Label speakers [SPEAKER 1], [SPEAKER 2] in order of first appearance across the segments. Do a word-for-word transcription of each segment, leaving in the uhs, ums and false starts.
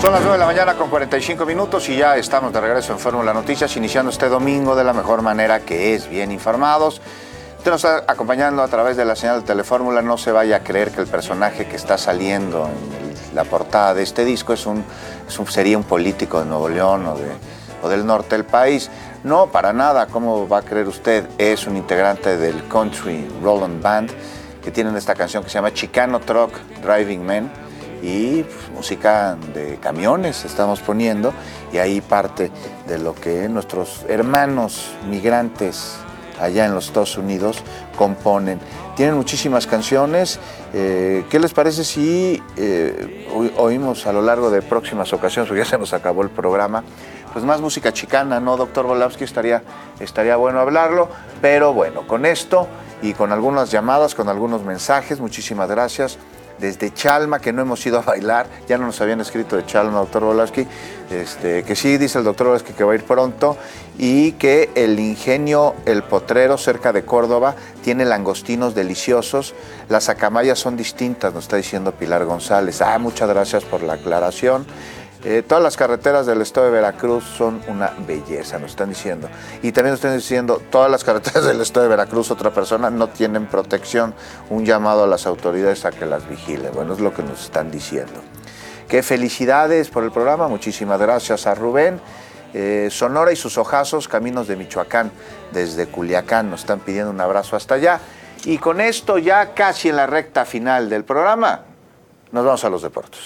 [SPEAKER 1] Son las nueve de la mañana con cuarenta y cinco minutos y ya estamos de regreso en Fórmula Noticias, iniciando este domingo de la mejor manera, que es bien informados. Usted nos está acompañando a través de la señal de Telefórmula. No se vaya a creer que el personaje que está saliendo en la portada de este disco es un, es un, sería un político de Nuevo León o, de, o del norte del país. No, para nada. ¿Cómo va a creer usted? Es un integrante del Country Roland Band, que tienen esta canción que se llama Chicano Truck Driving Men, y pues, música de camiones estamos poniendo, y ahí parte de lo que nuestros hermanos migrantes allá en los Estados Unidos componen. Tienen muchísimas canciones. Eh, ¿Qué les parece si eh, oímos a lo largo de próximas ocasiones, porque ya se nos acabó el programa, pues más música chicana, ¿no, doctor Volavsky? Estaría, estaría bueno hablarlo, pero bueno, con esto y con algunas llamadas, con algunos mensajes, muchísimas gracias. Desde Chalma, que no hemos ido a bailar, ya no nos habían escrito de Chalma, doctor Volavsky, este, que sí, dice el doctor Volavsky que va a ir pronto, y que el Ingenio El Potrero, cerca de Córdoba, tiene langostinos deliciosos. Las acamayas son distintas, nos está diciendo Pilar González. Ah, muchas gracias por la aclaración. Eh, todas las carreteras del estado de Veracruz son una belleza, nos están diciendo. Y también nos están diciendo, todas las carreteras del estado de Veracruz, otra persona, no tienen protección. Un llamado a las autoridades a que las vigilen. Bueno, es lo que nos están diciendo. Qué felicidades por el programa, muchísimas gracias a Rubén. Eh, Sonora y sus ojazos, caminos de Michoacán, desde Culiacán, nos están pidiendo un abrazo hasta allá. Y con esto, ya casi en la recta final del programa, nos vamos a los deportes.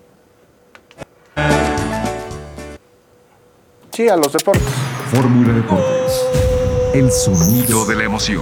[SPEAKER 1] Sí, a los deportes.
[SPEAKER 2] Fórmula Deportes. El sonido de la emoción.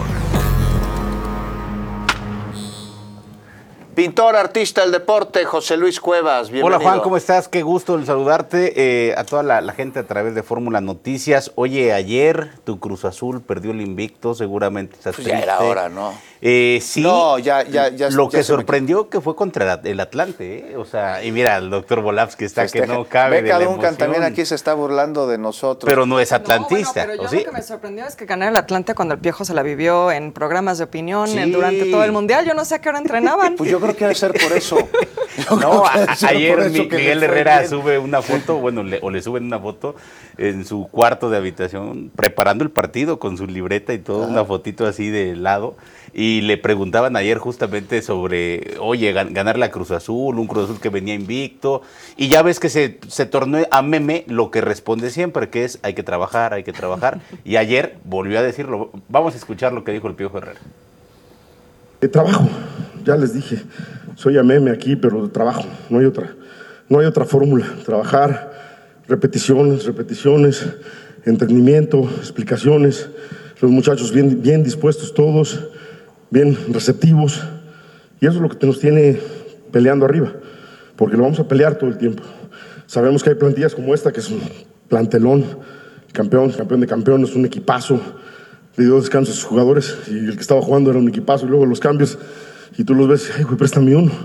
[SPEAKER 1] Pintor, artista del deporte, José Luis Cuevas, bienvenido.
[SPEAKER 3] Hola Juan, ¿cómo estás? Qué gusto el saludarte, eh, a toda la, la gente a través de Fórmula Noticias. Oye, ayer tu Cruz Azul perdió el invicto, seguramente estás
[SPEAKER 1] pues
[SPEAKER 3] triste.
[SPEAKER 1] ya era hora, ¿no?
[SPEAKER 3] Eh, sí,
[SPEAKER 1] no, ya, ya, ya.
[SPEAKER 3] Lo
[SPEAKER 1] ya
[SPEAKER 3] que sorprendió que fue contra el Atlante, ¿eh? O sea, y mira, el doctor Volavsky está Festeja. que no cabe
[SPEAKER 1] Beca
[SPEAKER 3] de la
[SPEAKER 1] Duncan
[SPEAKER 3] emoción.
[SPEAKER 1] También aquí se está burlando de nosotros.
[SPEAKER 3] Pero no es atlantista,
[SPEAKER 4] no, bueno, pero yo
[SPEAKER 3] ¿o sí?
[SPEAKER 4] Lo que me sorprendió es que ganara el Atlante cuando el Piojo se la vivió en programas de opinión
[SPEAKER 3] Sí.
[SPEAKER 4] durante todo el Mundial. Yo no sé a qué hora entrenaban.
[SPEAKER 1] Pues yo creo que debe ser por eso. Yo
[SPEAKER 3] No, a, ayer
[SPEAKER 1] eso
[SPEAKER 3] mi,
[SPEAKER 1] que
[SPEAKER 3] Miguel
[SPEAKER 1] le
[SPEAKER 3] Herrera
[SPEAKER 1] bien.
[SPEAKER 3] sube una foto, bueno, le, o le suben una foto en su cuarto de habitación, preparando el partido con su libreta y todo, ah. una fotito así de lado, y le preguntaban ayer justamente sobre, oye, gan ganar la Cruz Azul, un Cruz Azul que venía invicto, y ya ves que se, se tornó a meme lo que responde siempre, que es hay que trabajar, hay que trabajar, y ayer volvió a decirlo. Vamos a escuchar lo que dijo el Piojo Herrera.
[SPEAKER 5] Eh, trabajo, ya les dije, soy a meme aquí, pero trabajo, no hay otra, no hay otra fórmula. Trabajar, repeticiones, repeticiones, entendimiento, explicaciones, los muchachos bien, bien dispuestos todos, bien receptivos, y eso es lo que nos tiene peleando arriba, porque lo vamos a pelear todo el tiempo. Sabemos que hay plantillas como esta, que es un plantelón, campeón, campeón de campeones, un equipazo. Le dio descanso a sus jugadores y el que estaba jugando era un equipazo, y luego los cambios y tú los ves, ay güey, préstame uno.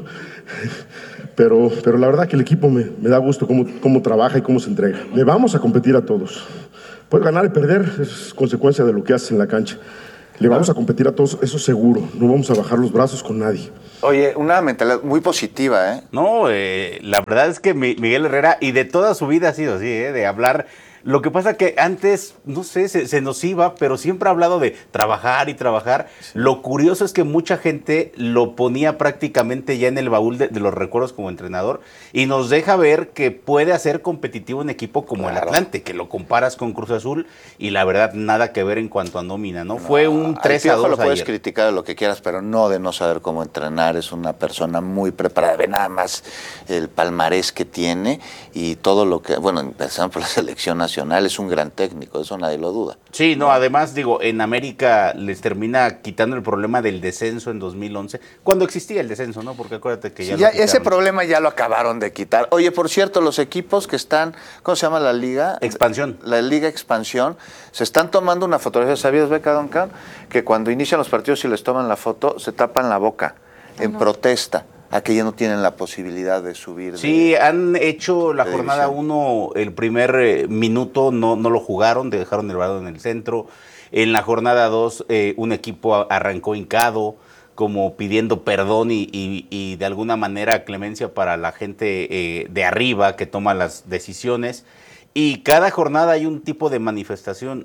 [SPEAKER 5] Pero, pero la verdad que el equipo me, me da gusto cómo, cómo trabaja y cómo se entrega. Le vamos a competir a todos. Puedes ganar y perder, es consecuencia de lo que haces en la cancha. Le vamos a competir a todos, eso seguro. No vamos a bajar los brazos con nadie.
[SPEAKER 1] Oye, una mentalidad muy positiva, ¿eh?
[SPEAKER 3] No, eh, la verdad es que Miguel Herrera, y de toda su vida ha sido así, ¿eh? De hablar. Lo que pasa que antes, no sé, se, se nos iba, pero siempre ha hablado de trabajar y trabajar. Sí. Lo curioso es que mucha gente lo ponía prácticamente ya en el baúl de, de los recuerdos como entrenador, y nos deja ver que puede hacer competitivo un equipo como claro. el Atlante, que lo comparas con Cruz Azul, y la verdad nada que ver en cuanto a nómina, ¿no? no Fue un tres a dos
[SPEAKER 1] lo puedes
[SPEAKER 3] ayer.
[SPEAKER 1] criticar de lo que quieras, pero no de no saber cómo entrenar. Es una persona muy preparada. Ve nada más el palmarés que tiene y todo lo que, bueno, empezando por la selección nacional. Es un gran técnico, eso nadie lo duda.
[SPEAKER 3] Sí, no, además, digo, en América les termina quitando el problema del descenso en dos mil once, cuando existía el descenso, ¿no? Porque acuérdate que ya,
[SPEAKER 1] sí, ya ese problema ya lo acabaron de quitar. Oye, por cierto, los equipos que están, ¿cómo se llama la liga?
[SPEAKER 3] Expansión.
[SPEAKER 1] La Liga Expansión, se están tomando una fotografía. ¿Sabías, Beca Duncan, que cuando inician los partidos y les toman la foto, se tapan la boca en
[SPEAKER 4] no.
[SPEAKER 1] protesta? A que ya no tienen la posibilidad de subir.
[SPEAKER 3] Sí,
[SPEAKER 1] de,
[SPEAKER 3] han hecho la jornada
[SPEAKER 1] división.
[SPEAKER 3] uno, el primer eh, minuto no, no lo jugaron, dejaron el balón en el centro. En la jornada dos, eh, un equipo arrancó hincado, como pidiendo perdón y, y, y de alguna manera clemencia para la gente eh, de arriba que toma las decisiones. Y cada jornada hay un tipo de manifestación.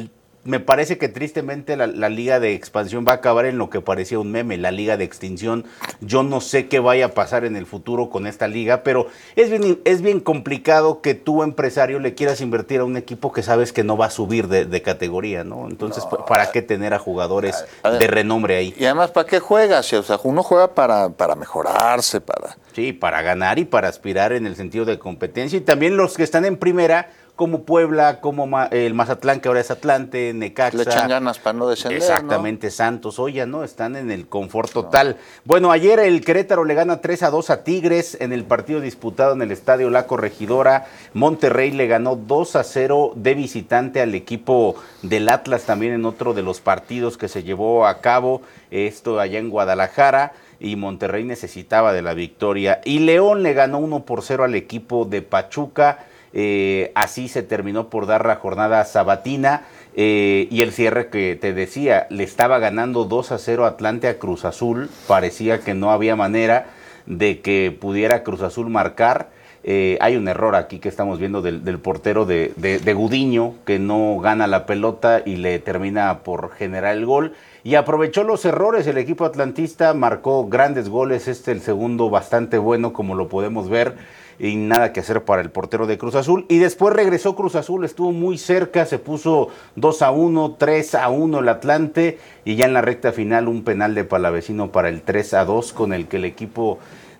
[SPEAKER 3] Me parece que tristemente la, la liga de expansión va a acabar en lo que parecía un meme, la liga de extinción. Yo no sé qué vaya a pasar en el futuro con esta liga, pero es bien, es bien complicado que tú, empresario, le quieras invertir a un equipo que sabes que no va a subir de, de categoría, ¿no? Entonces, no, ¿para qué tener a jugadores a ver, de renombre ahí?
[SPEAKER 1] Y además, ¿para qué juegas? O sea, uno juega para, para mejorarse, para...
[SPEAKER 3] Sí, para ganar y para aspirar en el sentido de competencia. Y también los que están en primera, como Puebla, como Ma, el Mazatlán, que ahora es Atlante, Necaxa.
[SPEAKER 1] Le echan ganas para no descender,
[SPEAKER 3] exactamente,
[SPEAKER 1] ¿no?
[SPEAKER 3] Santos, Oya, ¿no? Están en el confort total. No. Bueno, ayer el Querétaro le gana tres a dos a Tigres en el partido disputado en el Estadio La Corregidora. Monterrey le ganó dos a cero de visitante al equipo del Atlas, también en otro de los partidos que se llevó a cabo, esto allá en Guadalajara. Y Monterrey necesitaba de la victoria. Y León le ganó uno por cero al equipo de Pachuca. Eh, así se terminó por dar la jornada sabatina. Eh, y el cierre que te decía, le estaba ganando dos a cero Atlante a Cruz Azul. Parecía que no había manera de que pudiera Cruz Azul marcar. Eh, hay un error aquí que estamos viendo del, del portero de, de, de Gudiño, que no gana la pelota y le termina por generar el gol. Y aprovechó los errores el equipo atlantista, marcó grandes goles, este el segundo bastante bueno como lo podemos ver, y nada que hacer para el portero de Cruz Azul. Y después regresó Cruz Azul, estuvo muy cerca, se puso dos a uno, tres a uno el Atlante, y ya en la recta final un penal de Palavecino para el tres a dos, con el que el equipo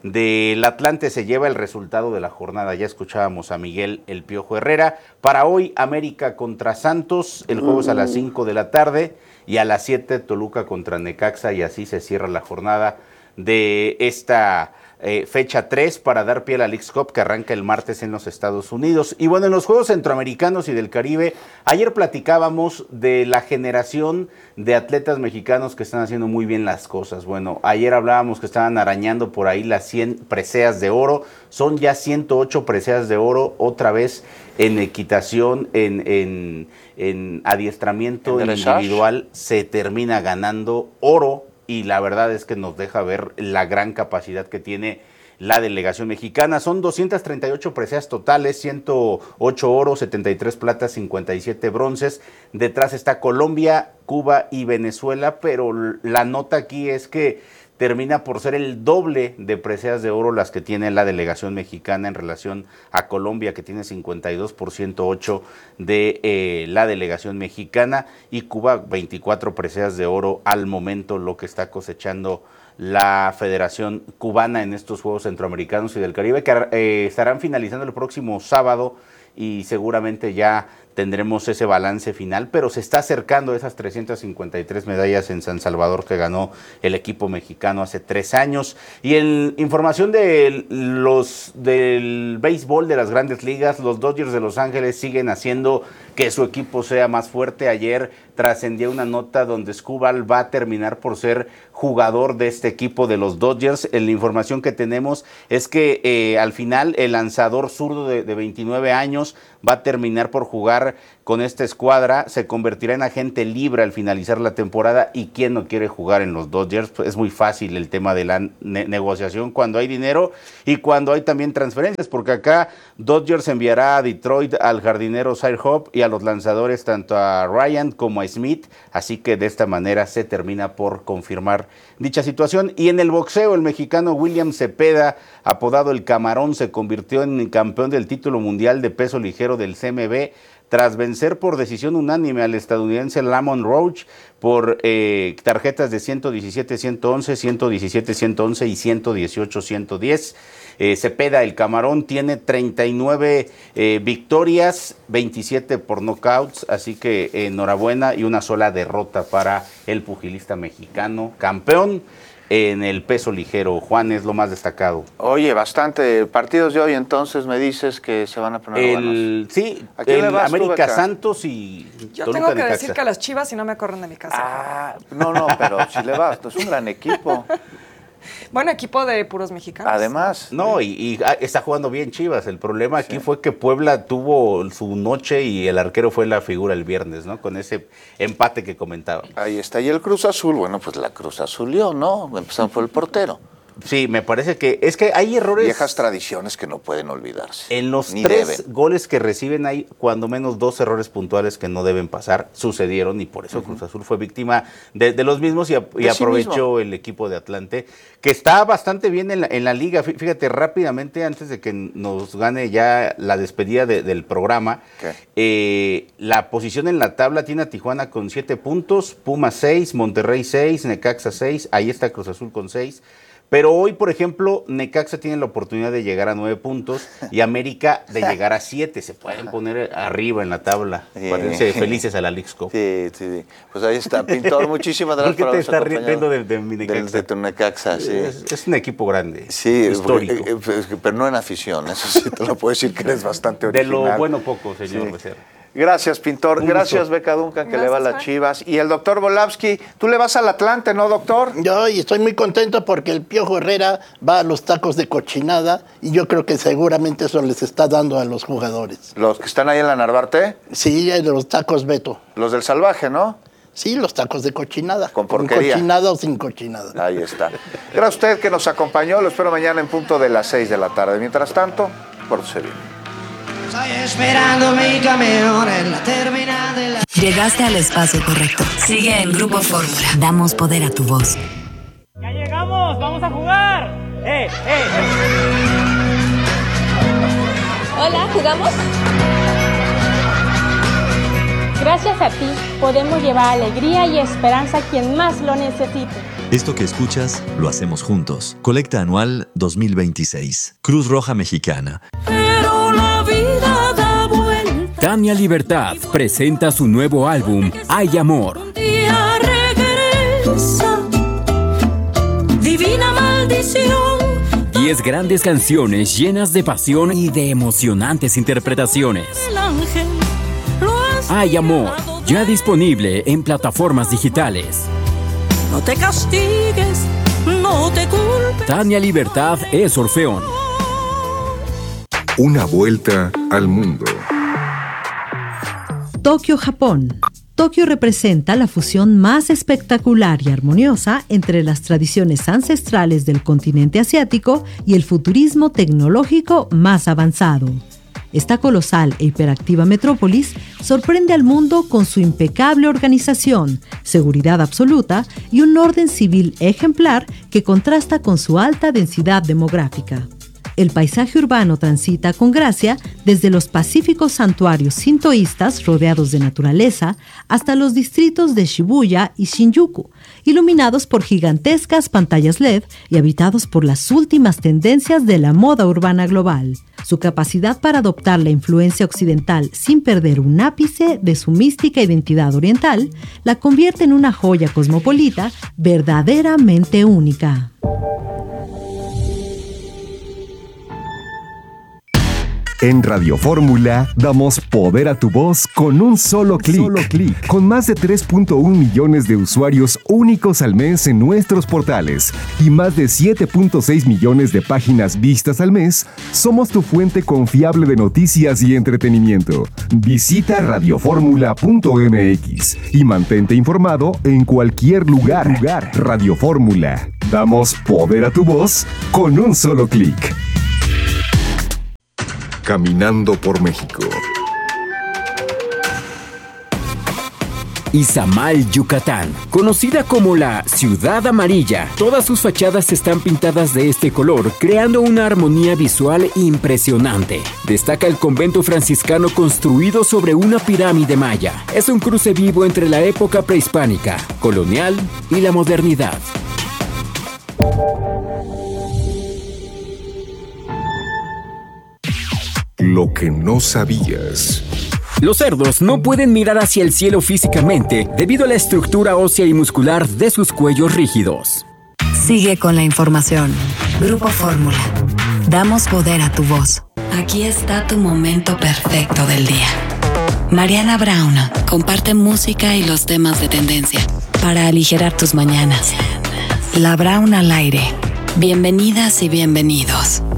[SPEAKER 3] del Atlante se lleva el resultado de la jornada. Ya escuchábamos a Miguel El Piojo Herrera. Para hoy, América contra Santos, el juego es a las cinco de la tarde, y a las siete Toluca contra Necaxa, y así se cierra la jornada de esta eh, fecha tres para dar pie a la Leagues Cup, que arranca el martes en los Estados Unidos. Y bueno, en los Juegos Centroamericanos y del Caribe, ayer platicábamos de la generación de atletas mexicanos que están haciendo muy bien las cosas. Bueno, ayer hablábamos que estaban arañando por ahí las cien preseas de oro, son ya ciento ocho preseas de oro, otra vez en equitación, en, en, en adiestramiento ¿En individual, se termina ganando oro. Y la verdad es que nos deja ver la gran capacidad que tiene la delegación mexicana. Son doscientas treinta y ocho preseas totales, ciento ocho oros, setenta y tres platas, cincuenta y siete bronces. Detrás está Colombia, Cuba y Venezuela, pero la nota aquí es que termina por ser el doble de preseas de oro las que tiene la delegación mexicana en relación a Colombia, que tiene cincuenta y dos por ciento ocho de eh, la delegación mexicana, y Cuba veinticuatro preseas de oro al momento, lo que está cosechando la Federación Cubana en estos Juegos Centroamericanos y del Caribe, que eh, estarán finalizando el próximo sábado, y seguramente ya tendremos ese balance final, pero se está acercando esas trescientas cincuenta y tres medallas en San Salvador que ganó el equipo mexicano hace tres años. Y en información de los del béisbol de las grandes ligas, los Dodgers de Los Ángeles siguen haciendo que su equipo sea más fuerte. Ayer trascendió una nota donde Skubal va a terminar por ser jugador de este equipo de los Dodgers. La información que tenemos es que eh, al final el lanzador zurdo de, de veintinueve años va a terminar por jugar con esta escuadra, se convertirá en agente libre al finalizar la temporada. ¿Y quién no quiere jugar en los Dodgers? Pues es muy fácil el tema de la ne- negociación cuando hay dinero y cuando hay también transferencias, porque acá Dodgers enviará a Detroit al jardinero Sire Hope y a los lanzadores tanto a Ryan como a Smith, así que de esta manera se termina por confirmar dicha situación. Y en el boxeo, el mexicano William Cepeda, apodado El Camarón, se convirtió en campeón del título mundial de peso ligero del C M B, tras vencer por decisión unánime al estadounidense Lamont Roach por eh, tarjetas de ciento diecisiete a ciento once, ciento diecisiete a ciento once y ciento dieciocho a ciento diez. Eh, Cepeda, el Camarón, tiene treinta y nueve eh, victorias, veintisiete por knockouts, así que eh, enhorabuena, y una sola derrota para el pugilista mexicano, campeón en el peso ligero. Juan, es lo más destacado.
[SPEAKER 1] Oye, bastante. Partidos de hoy, entonces, me dices que se van a poner
[SPEAKER 3] el,
[SPEAKER 1] buenos.
[SPEAKER 3] Sí,
[SPEAKER 1] ¿A quién
[SPEAKER 3] el
[SPEAKER 1] le vas tú,
[SPEAKER 3] América
[SPEAKER 1] Beca?
[SPEAKER 3] Santos y
[SPEAKER 4] Yo
[SPEAKER 3] Toluca
[SPEAKER 4] tengo que
[SPEAKER 3] Necaxa.
[SPEAKER 4] decir que a las Chivas, si no me corren de mi casa.
[SPEAKER 1] Ah, no, no, pero si le vas, es un gran equipo.
[SPEAKER 4] Bueno, equipo de puros mexicanos.
[SPEAKER 1] Además.
[SPEAKER 3] No, y, y está jugando bien Chivas. El problema aquí sí. fue que Puebla tuvo su noche y el arquero fue la figura el viernes, ¿no? Con ese empate que comentaba.
[SPEAKER 1] Ahí está. Y el Cruz Azul, bueno, pues la Cruz Azulió, ¿no? Empezando por el portero.
[SPEAKER 3] Sí, me parece que es que hay errores.
[SPEAKER 1] Viejas tradiciones que no pueden olvidarse.
[SPEAKER 3] En los
[SPEAKER 1] Ni
[SPEAKER 3] tres
[SPEAKER 1] deben.
[SPEAKER 3] goles que reciben hay cuando menos dos errores puntuales que no deben pasar, sucedieron y por eso uh-huh. Cruz Azul fue víctima de, de los mismos y, y aprovechó sí el equipo de Atlante, que está bastante bien en la, en la liga. Fíjate, rápidamente, antes de que nos gane ya la despedida de, del programa, eh, la posición en la tabla tiene a Tijuana con siete puntos, Pumas seis, Monterrey seis, Necaxa seis, ahí está Cruz Azul con seis. Pero hoy, por ejemplo, Necaxa tiene la oportunidad de llegar a nueve puntos y América de llegar a siete. Se pueden poner arriba en la tabla. Sí. Parece felices a la Leagues Cup.
[SPEAKER 1] Sí, sí. Pues ahí está. Pintor, muchísimas gracias por habernos
[SPEAKER 3] acompañado. ¿Por qué te estás riendo de, de mi Necaxa?
[SPEAKER 1] De, de tu Necaxa, sí.
[SPEAKER 3] Es, es un equipo grande,
[SPEAKER 1] sí,
[SPEAKER 3] histórico.
[SPEAKER 1] Porque, pero no en afición, eso sí te lo puedo decir que eres bastante original.
[SPEAKER 3] De lo bueno poco, señor sí. Becerra.
[SPEAKER 1] Gracias, Pintor. Un Gracias, gusto. Beca Duncan, que Gracias, le va a las Chivas. Y el doctor Volavsky, tú le vas al Atlante, ¿no, doctor?
[SPEAKER 6] Yo y estoy muy contento porque el Piojo Herrera va a los tacos de cochinada y yo creo que seguramente eso les está dando a los jugadores.
[SPEAKER 1] ¿Los que están ahí en la Narvarte?
[SPEAKER 6] Sí, de los tacos Beto.
[SPEAKER 1] Los del Salvaje, ¿no?
[SPEAKER 6] Sí, los tacos de cochinada.
[SPEAKER 1] Con porquería.
[SPEAKER 6] Con cochinada o sin cochinada.
[SPEAKER 1] Ahí está. Gracias a usted que nos acompañó. Lo espero mañana en punto de las seis de la tarde. Mientras tanto, pórtese bien.
[SPEAKER 7] Estoy esperando mi camión en la terminal de la...
[SPEAKER 8] Llegaste al espacio correcto. Sigue en Grupo Fórmula. Damos poder a tu voz.
[SPEAKER 9] ¡Ya llegamos! ¡Vamos a jugar! ¡Eh, eh!
[SPEAKER 10] Hola, ¿jugamos?
[SPEAKER 11] Gracias a ti, podemos llevar alegría y esperanza a quien más lo necesite.
[SPEAKER 12] Esto que escuchas, lo hacemos juntos. Colecta Anual dos mil veintiséis. Cruz Roja Mexicana.
[SPEAKER 13] Pero la vida da vuelta.
[SPEAKER 14] Tania Libertad presenta su nuevo álbum, Hay Amor.
[SPEAKER 13] Un día regresa, divina maldición.
[SPEAKER 14] Diez grandes canciones llenas de pasión y de emocionantes interpretaciones.
[SPEAKER 13] El ángel lo has
[SPEAKER 14] Hay Amor, ya disponible en plataformas digitales.
[SPEAKER 13] No te castigues, no te culpes.
[SPEAKER 14] Tania Libertad es Orfeón.
[SPEAKER 2] Una vuelta al mundo.
[SPEAKER 15] Tokio, Japón. Tokio representa la fusión más espectacular y armoniosa entre las tradiciones ancestrales del continente asiático y el futurismo tecnológico más avanzado. Esta colosal e hiperactiva metrópolis sorprende al mundo con su impecable organización, seguridad absoluta y un orden civil ejemplar que contrasta con su alta densidad demográfica. El paisaje urbano transita con gracia desde los pacíficos santuarios sintoístas rodeados de naturaleza hasta los distritos de Shibuya y Shinjuku, iluminados por gigantescas pantallas L E D y habitados por las últimas tendencias de la moda urbana global. Su capacidad para adoptar la influencia occidental sin perder un ápice de su mística identidad oriental la convierte en una joya cosmopolita verdaderamente única.
[SPEAKER 2] En Radio Fórmula damos poder a tu voz con un solo clic. Solo clic. Con más de tres punto uno millones de usuarios únicos al mes en nuestros portales y más de siete punto seis millones de páginas vistas al mes, somos tu fuente confiable de noticias y entretenimiento. Visita radioformula punto m x y mantente informado en cualquier lugar. lugar. Radio Fórmula. Damos poder a tu voz con un solo clic. Caminando por México.
[SPEAKER 14] Izamal, Yucatán, conocida como la Ciudad Amarilla. Todas sus fachadas están pintadas de este color, creando una armonía visual impresionante. Destaca el convento franciscano construido sobre una pirámide maya. Es un cruce vivo entre la época prehispánica, colonial y la modernidad.
[SPEAKER 2] Lo que no sabías.
[SPEAKER 14] Los cerdos no pueden mirar hacia el cielo físicamente debido a la estructura ósea y muscular de sus cuellos rígidos.
[SPEAKER 8] Sigue con la información. Grupo Fórmula. Damos poder a tu voz. Aquí está tu momento perfecto del día. Mariana Brown comparte música y los temas de tendencia para aligerar tus mañanas. La Brown al aire. Bienvenidas y bienvenidos.